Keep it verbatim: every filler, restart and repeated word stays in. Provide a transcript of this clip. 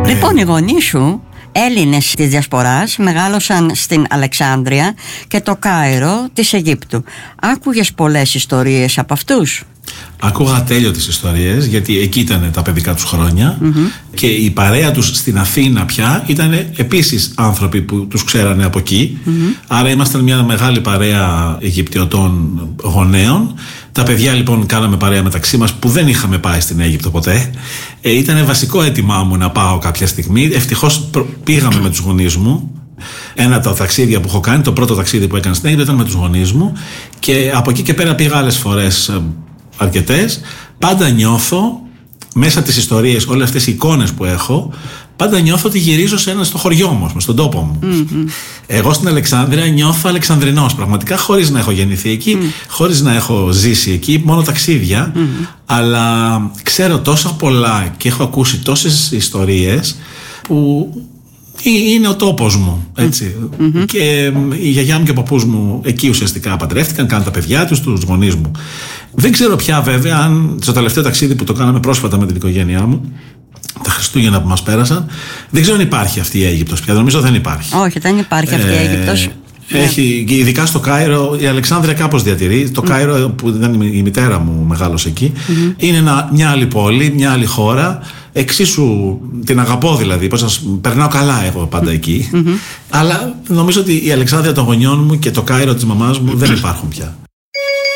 Λοιπόν, οι γονείς σου, Έλληνες της Διασποράς, μεγάλωσαν στην Αλεξάνδρεια και το Κάιρο της Αιγύπτου. Άκουγες πολλές ιστορίες από αυτούς? Άκουγα ατέλειωτες ιστορίες, γιατί εκεί ήταν τα παιδικά τους χρόνια, mm-hmm. και η παρέα τους στην Αθήνα πια ήταν επίσης άνθρωποι που τους ξέρανε από εκεί. Mm-hmm. Άρα ήμασταν μια μεγάλη παρέα Αιγυπτιωτών γονέων. Τα παιδιά λοιπόν κάναμε παρέα μεταξύ μας που δεν είχαμε πάει στην Αίγυπτο ποτέ. Ε, ήταν βασικό αίτημά μου να πάω κάποια στιγμή. Ευτυχώς πήγαμε με τους γονείς μου. Ένα από τα ταξίδια που έχω κάνει, το πρώτο ταξίδι που έκανα στην Αίγυπτο ήταν με τους γονείς μου, και από εκεί και πέρα πήγα άλλες φορές, αρκετές. Πάντα νιώθω μέσα τις ιστορίες, όλες αυτές οι εικόνες που έχω, πάντα νιώθω ότι γυρίζω σε ένα στο χωριό μου, στον τόπο μου. Mm-hmm. Εγώ στην Αλεξάνδρεια νιώθω Αλεξανδρινός, πραγματικά, χωρίς να έχω γεννηθεί εκεί, mm. χωρίς να έχω ζήσει εκεί, μόνο ταξίδια. Mm-hmm. Αλλά ξέρω τόσα πολλά και έχω ακούσει τόσες ιστορίες που είναι ο τόπος μου, έτσι. Mm-hmm. Και η γιαγιά μου και ο παππούς μου εκεί ουσιαστικά παντρεύτηκαν, κάνουν τα παιδιά τους, τους γονείς μου. Δεν ξέρω πια βέβαια αν στο τελευταίο ταξίδι που το κάναμε πρόσφατα με την οικογένειά μου, τα Χριστούγεννα που μας πέρασαν, δεν ξέρω αν υπάρχει αυτή η Αίγυπτος πια. Νομίζω δεν υπάρχει. Όχι, δεν υπάρχει αυτή η Αίγυπτος. Έχει, ειδικά στο Κάιρο, η Αλεξάνδρεια κάπως διατηρεί. Το mm. Κάιρο, που ήταν η μητέρα μου μεγάλωσε εκεί, mm-hmm. είναι ένα, μια άλλη πόλη, μια άλλη χώρα. Εξίσου την αγαπώ δηλαδή. Πώς σας, περνάω καλά εγώ πάντα εκεί. Mm-hmm. Αλλά νομίζω ότι η Αλεξάνδρεια των γονιών μου και το Κάιρο της μαμάς μου δεν υπάρχουν πια.